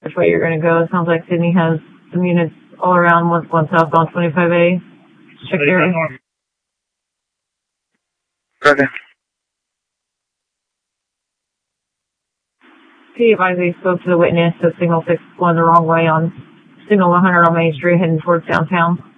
which way you're going to go. It sounds like Sydney has some units all around 1 southbound 25A. Check the area. Okay. He advised he spoke to the witness at signal 6 going the wrong way on signal 100 on Main Street heading towards downtown.